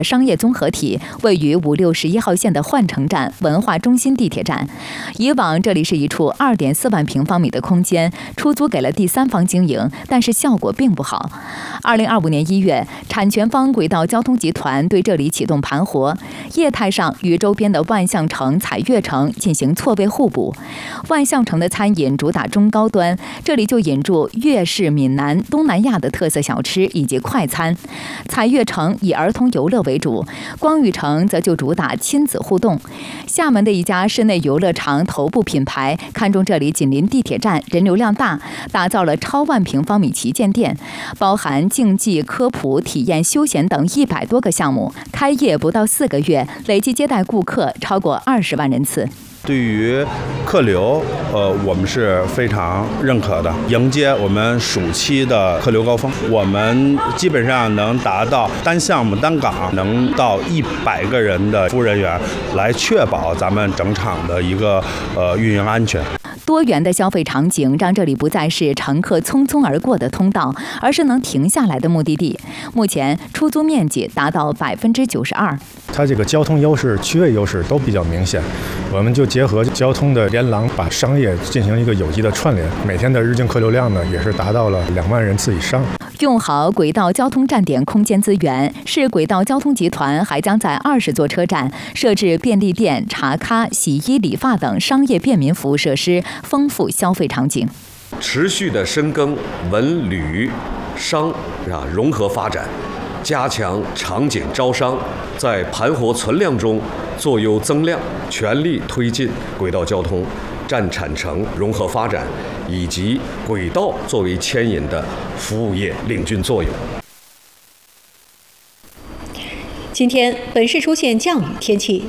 商业综合体，位于5、6、11号线的换乘站文化中心地铁站。以往这里是一处2.4万平方米的空间，出租给了第三方经营，但是效果并不好。2025年1月，产权方轨道交通集团对这里启动盘活，业态上与周边的万象城、彩悦城进行错位互补。万象城的餐饮主打中高端，这里就引入粤式、闽南、东南亚的特色小吃以及快餐。彩悦城以儿童游乐为主，光宇城则就主打亲子互动。厦门的一家室内游乐场头部品牌看中这里紧邻地铁站，人流量大，打造了超万平方米旗舰店，包含竞技、科普、体验、休闲等100多个项目。开业不到4个月，累计接待顾客超过20万人次。 对于客流，我们是非常认可的。迎接我们暑期的客流高峰，我们基本上能达到单项目单岗能到100个人的服务人员，来确保咱们整场的一个运营安全。 多元的消费场景让这里不再是乘客匆匆而过的通道，而是能停下来的目的地。目前出租面积达到92%。 它这个交通优势、区位优势都比较明显，我们就结合交通的连廊，把商业进行一个有机的串联。每天的日均客流量呢，也是达到了2万人次以上。 用好轨道交通站点空间资源，市轨道交通集团还将在20座车站设置便利店、茶咖、洗衣理发等商业便民服务设施，丰富消费场景。 持续的深耕文旅商融合发展，加强场景招商，在盘活存量中做优增量，全力推进轨道交通占产城融合发展，以及轨道作为牵引的服务业领军作用。 今天本市出现降雨天气。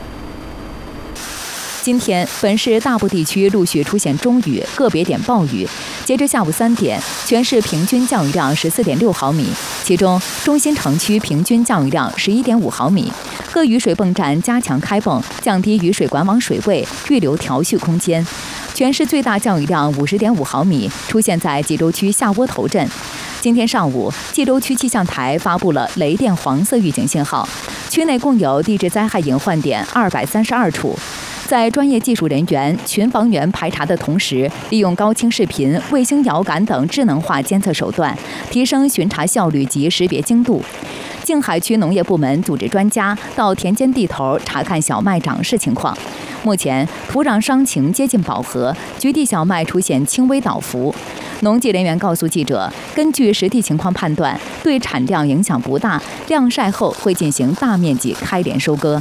今天，本市大部地区陆续出现中雨，个别点暴雨。截至下午3点，全市平均降雨量14.6毫米，其中中心城区平均降雨量11.5毫米。各雨水泵站加强开泵，降低雨水管网水位，预留调蓄空间。全市最大降雨量50.5毫米，出现在济州区下窝头镇。今天上午，济州区气象台发布了雷电黄色预警信号，区内共有地质灾害隐患点232处。在专业技术人员、群防员排查的同时，利用高清视频、卫星遥感等智能化监测手段，提升巡查效率及识别精度。静海区农业部门组织专家到田间地头查看小麦长势情况。目前土壤伤情接近饱和，局地小麦出现轻微倒伏。农技人员告诉记者，根据实地情况判断，对产量影响不大，晾晒后会进行大面积开镰收割。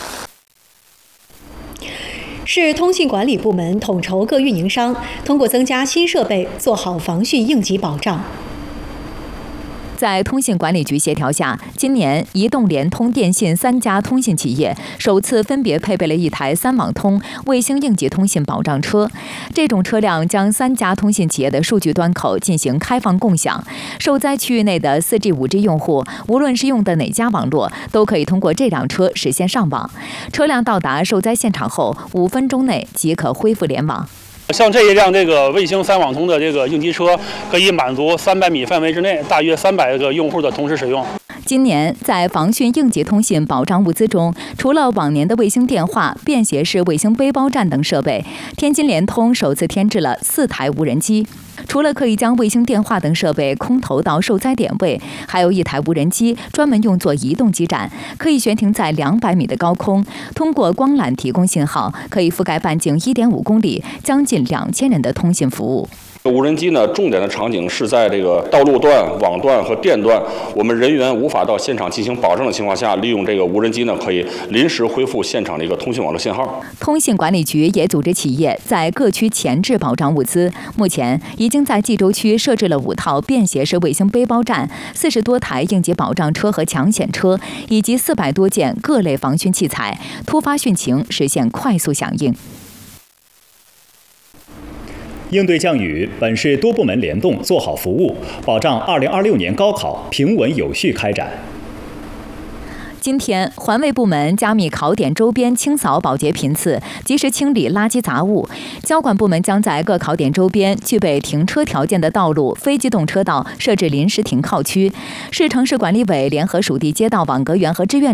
市通信管理部门统筹各运营商，通过增加新设备，做好防汛应急保障。 在通信管理局协调下，今年移动、联通、电信3家通信企业首次分别配备了一台3网通卫星应急通信保障车。这种车辆将3家通信企业的数据端口进行开放共享，受灾区域内的4G、5G 用户，无论是用的哪家网络，都可以通过这辆车实现上网。车辆到达受灾现场后，5分钟内即可恢复联网。 像这一辆卫星3网通的应急车，可以满足300米范围之内大约300个用户的同时使用。 今年在防汛应急通信保障物资中，除了往年的卫星电话、便携式卫星背包站等设备，天津联通首次添置了4台无人机。除了可以将卫星电话等设备空投到受灾点位，还有1台无人机专门用作移动基站，可以悬停在200米的高空，通过光缆提供信号，可以覆盖半径1.5公里，将近2000人的通信服务。 无人机呢，重点的场景是在道路段、网段和电段，我们人员无法到现场进行保证的情况下，利用无人机呢，可以临时恢复现场的一个通讯网络信号。 通信管理局也组织企业在各区前置保障物资，目前已经在济州区设置了5套便携式卫星背包站、40多台应急保障车和抢险车，以及400多件各类防汛器材，突发汛情实现快速响应。 应对降雨，本市多部门联动做好服务，保障2026年高考平稳有序开展。 今天，环卫部门加密考点周边清扫保洁频次，及时清理垃圾杂物。交管部门将在各考点周边具备停车条件的道路、非机动车道设置临时停靠区。市城市管理委联合属地街道网格员和志愿